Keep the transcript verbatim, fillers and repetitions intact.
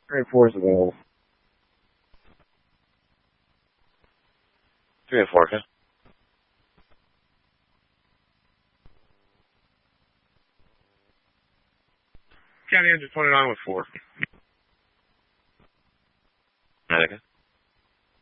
Three and four is available. Three and four, okay. County engine twenty-nine with four. Right, okay.